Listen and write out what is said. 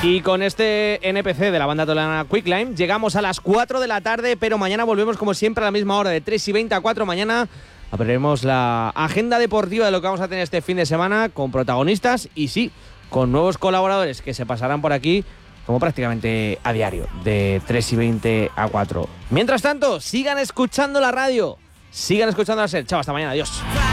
Y con este NPC de la banda toledana Quicklime llegamos a las 4 de la tarde, pero mañana volvemos como siempre a la misma hora, de 3:20 a 4. Mañana abriremos la agenda deportiva de lo que vamos a tener este fin de semana con protagonistas y sí, con nuevos colaboradores que se pasarán por aquí como prácticamente a diario, de 3:20 a 4. Mientras tanto, sigan escuchando la radio, sigan escuchando la SER. Chao, hasta mañana, adiós.